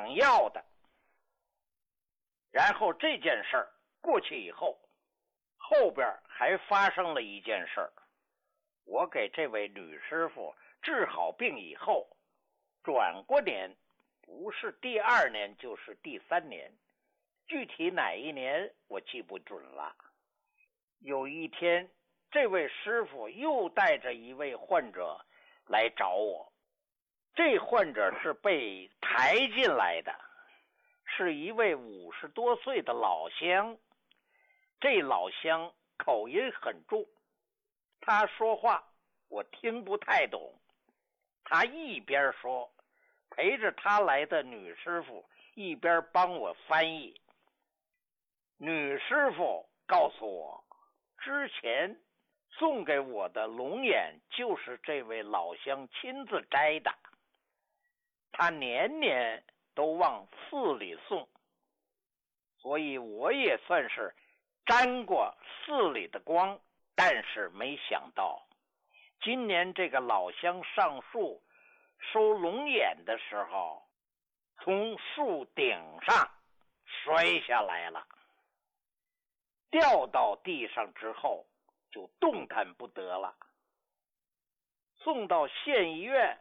想要的。然后这件事儿过去以后，后边还发生了一件事儿。我给这位女师傅治好病以后，转过年，不是第2年就是第3年，具体哪一年我记不准了。有一天，这位师傅又带着一位患者来找我。这患者是被抬进来的，是一位50多岁的老乡。这老乡口音很重，他说话我听不太懂。他一边说，陪着他来的女师傅一边帮我翻译。女师傅告诉我，之前送给我的龙眼就是这位老乡亲自摘的，他年年都往寺里送，所以我也算是沾过寺里的光。但是没想到今年这个老乡上树收龙眼的时候，从树顶上摔下来了，掉到地上之后就动弹不得了。送到县医院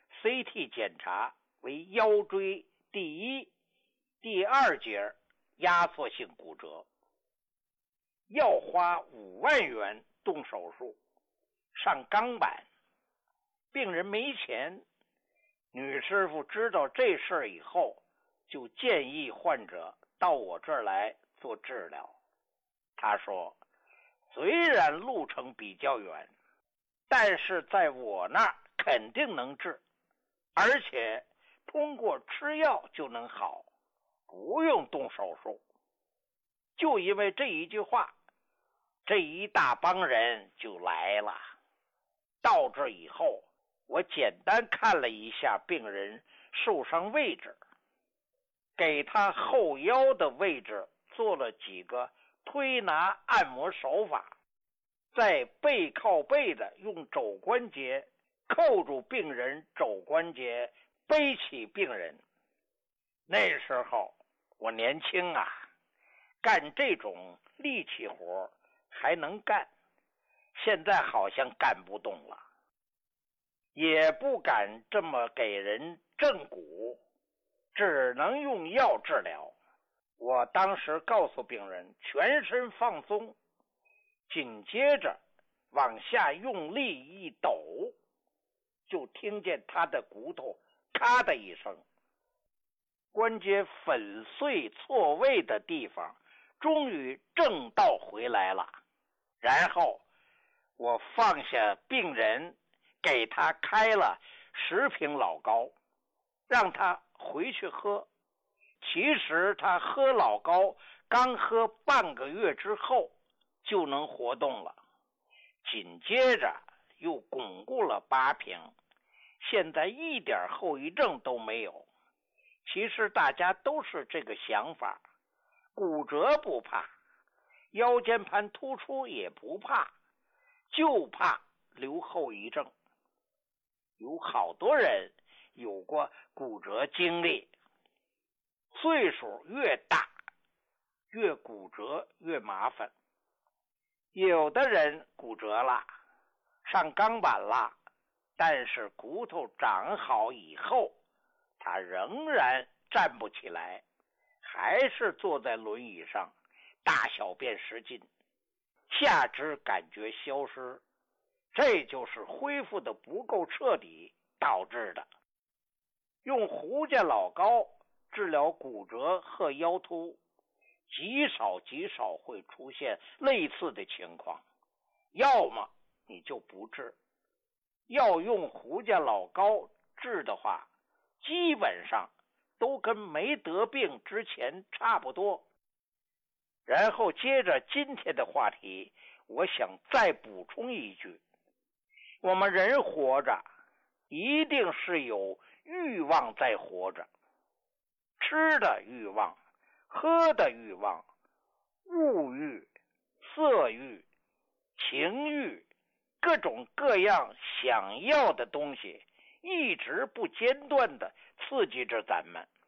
CT 检查为腰椎第1、第2节压缩性骨折，要花5万元动手术，上钢板。病人没钱，女师傅知道这事儿以后，就建议患者到我这儿来做治疗。她说，虽然路程比较远，但是在我那儿肯定能治，而且通过吃药就能好，不用动手术。就因为这一句话，这一大帮人就来了。到这以后，我简单看了一下病人受伤位置，给他后腰的位置做了几个推拿按摩手法，在背靠背的用肘关节扣住病人肘关节，背起病人。那时候我年轻啊，干这种力气活还能干，现在好像干不动了，也不敢这么给人正骨，只能用药治疗。我当时告诉病人全身放松，紧接着往下用力一抖，就听见他的骨头咔的一声，关节粉碎错位的地方终于正道回来了。然后我放下病人，给他开了10瓶老膏，让他回去喝。其实他喝老膏刚喝半个月之后就能活动了，紧接着又巩固了8瓶，现在一点后遗症都没有。其实大家都是这个想法，骨折不怕，腰间盘突出也不怕，就怕留后遗症。有好多人有过骨折经历，岁数越大，越骨折越麻烦。有的人骨折了，上钢板了，但是骨头长好以后，他仍然站不起来，还是坐在轮椅上，大小便失禁，下肢感觉消失，这就是恢复的不够彻底导致的。用胡家老膏治疗骨折和腰突，极少会出现类似的情况，要么你就不治。要用胡家老膏治的话，基本上都跟没得病之前差不多。然后接着今天的话题，我想再补充一句，我们人活着一定是有欲望在活着，吃的欲望，喝的欲望，物欲、色欲、情欲，各种各样想要的东西一直不间断地刺激着咱们。